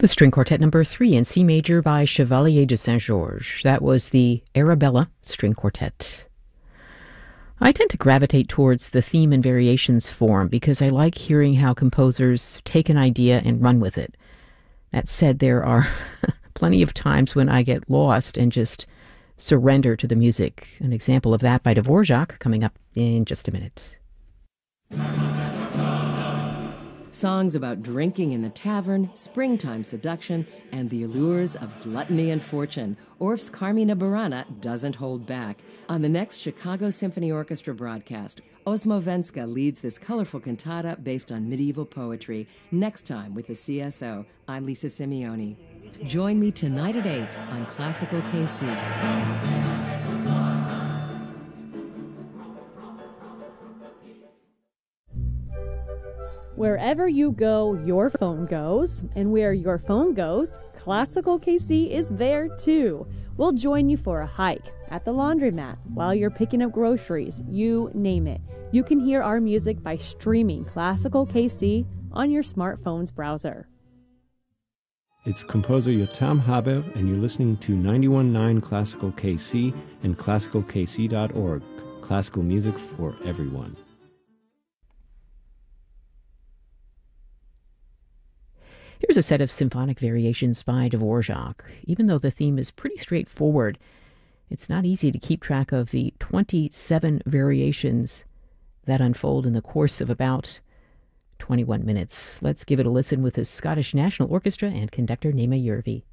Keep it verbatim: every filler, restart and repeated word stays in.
The string quartet number three in C major by Chevalier de Saint-Georges. That was the Arabella String Quartet. I tend to gravitate towards the theme and variations form because I like hearing how composers take an idea and run with it. That said, there are plenty of times when I get lost and just surrender to the music. An example of that by Dvorak coming up in just a minute. Songs about drinking in the tavern, springtime seduction, and the allures of gluttony and fortune. Orff's Carmina Burana doesn't hold back. On the next Chicago Symphony Orchestra broadcast, Osmo Venska leads this colorful cantata based on medieval poetry. Next time with the C S O, I'm Lisa Simeoni. Join me tonight at eight on Classical K C. Wherever you go, your phone goes. And where your phone goes, Classical K C is there too. We'll join you for a hike, at the laundromat, while you're picking up groceries, you name it. You can hear our music by streaming Classical K C on your smartphone's browser. It's composer Yotam Haber, and you're listening to ninety-one point nine Classical K C and classical k c dot org. Classical music for everyone. Here's a set of symphonic variations by Dvorak. Even though the theme is pretty straightforward, it's not easy to keep track of the twenty-seven variations that unfold in the course of about twenty-one minutes. Let's give it a listen with the Scottish National Orchestra and conductor Naima Yervi.